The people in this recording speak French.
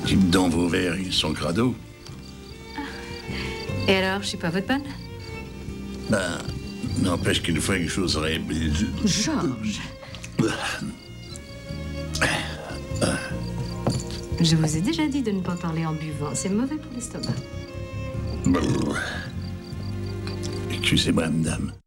Dites donc, vos verres, ils sont crado. Et alors, je suis pas votre bonne? Ben, n'empêche qu'une fois que j'oserais... Georges. Je vous ai déjà dit de ne pas parler en buvant. C'est mauvais pour l'estomac. Excusez-moi, madame.